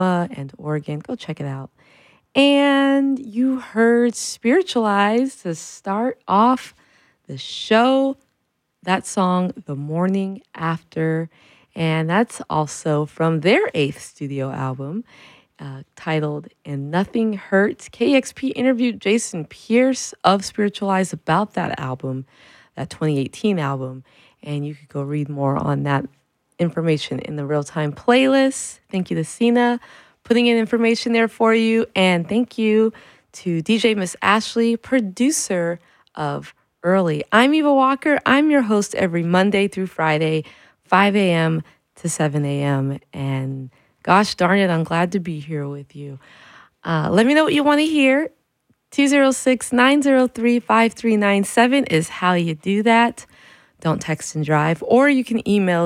and Oregon. Go check it out. And you heard Spiritualize to start off the show. That song, The Morning After. And that's also from their eighth studio album, titled And Nothing Hurts. KEXP interviewed Jason Pierce of Spiritualize about that album, that 2018 album. And you could go read more on that information in the real time playlist. Thank you to Sina putting in information there for you. And thank you to DJ Miss Ashley, producer of Early. I'm Eva Walker. I'm your host every Monday through Friday, 5 a.m. to 7 a.m. And gosh darn it, I'm glad to be here with you. Let me know what you want to hear. 206-903-5397 is how you do that. Don't text and drive. Or you can email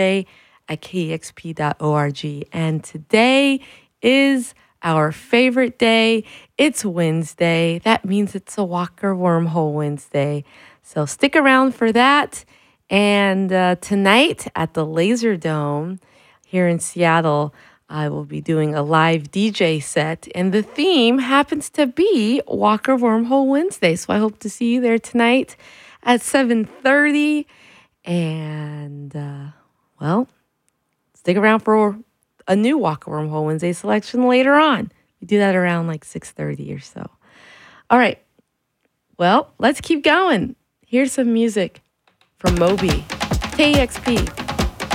dj@kexp.org. And today is our favorite day. It's Wednesday. That means it's a Walker Wormhole Wednesday. So stick around for that. And tonight at the Laser Dome here in Seattle, I will be doing a live DJ set. And the theme happens to be Walker Wormhole Wednesday. So I hope to see you there tonight at 7:30. And, well, stick around for a new Walker Wormhole Wednesday selection later on. We do that around like 6:30 or so. All right. Well, let's keep going. Here's some music from Moby. KEXP.